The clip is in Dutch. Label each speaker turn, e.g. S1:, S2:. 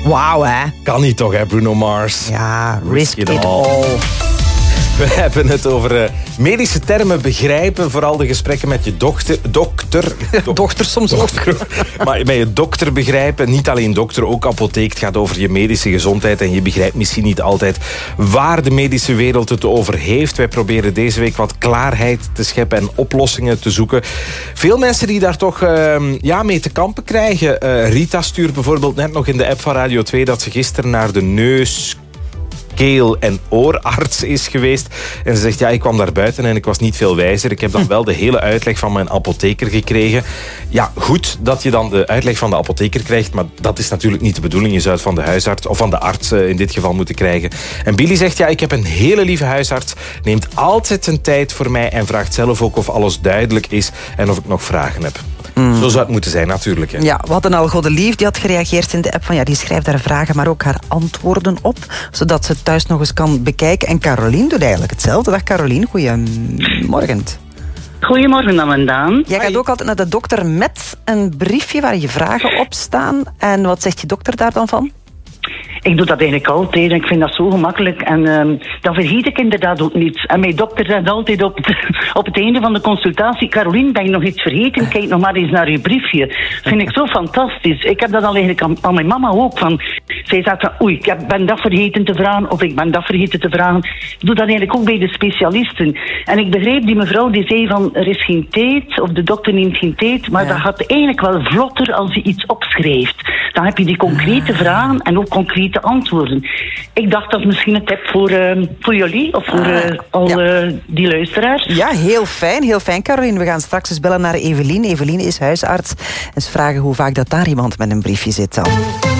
S1: Wauw, hè?
S2: Kan niet toch, hè, Bruno Mars?
S1: Ja, risk it all.
S2: We hebben het over medische termen begrijpen. Vooral de gesprekken met je dokter soms ook. Maar met je dokter begrijpen. Niet alleen dokter, ook apotheek. Het gaat over je medische gezondheid. En je begrijpt misschien niet altijd waar de medische wereld het over heeft. Wij proberen deze week wat klaarheid te scheppen en oplossingen te zoeken. Veel mensen die daar toch mee te kampen krijgen. Rita stuurt bijvoorbeeld net nog in de app van Radio 2... dat ze gisteren naar de neus... keel- en oorarts is geweest. En ze zegt, ik kwam daar buiten en ik was niet veel wijzer. Ik heb dan wel de hele uitleg van mijn apotheker gekregen. Ja, goed dat je dan de uitleg van de apotheker krijgt, maar dat is natuurlijk niet de bedoeling. Je zou het van de huisarts, of van de arts in dit geval moeten krijgen. En Billy zegt, ik heb een hele lieve huisarts, neemt altijd zijn tijd voor mij en vraagt zelf ook of alles duidelijk is en of ik nog vragen heb. Zo zou het moeten zijn, natuurlijk. Hè.
S1: Ja, wat een al Godelief, die had gereageerd in de app van... die schrijft haar vragen, maar ook haar antwoorden op, zodat ze het thuis nog eens kan bekijken. En Caroline doet eigenlijk hetzelfde. Dag Caroline, goeiemorgen.
S3: Goedemorgen, Daan.
S1: Jij gaat ook altijd naar de dokter met een briefje waar je vragen op staan. En wat zegt je dokter daar dan van?
S3: Ik doe dat eigenlijk altijd en ik vind dat zo gemakkelijk. En dan vergeet ik inderdaad ook niets. En mijn dokter zegt altijd op het einde van de consultatie... Caroline, ben je nog iets vergeten? Kijk nog maar eens naar je briefje. Vind ik zo fantastisch. Ik heb dat al eigenlijk aan mijn mama ook. Zij zegt van, oei, ik ben dat vergeten te vragen... of ik ben dat vergeten te vragen. Ik doe dat eigenlijk ook bij de specialisten. En ik begreep die mevrouw die zei van... er is geen tijd, of de dokter neemt geen tijd... maar dat gaat eigenlijk wel vlotter als je iets opschrijft. Dan heb je die concrete vragen en ook concrete antwoorden. Ik dacht dat is misschien een tip voor jullie of voor die luisteraars.
S1: Ja, heel fijn, Caroline. We gaan straks eens bellen naar Evelien. Evelien is huisarts. En ze vragen hoe vaak dat daar iemand met een briefje zit dan.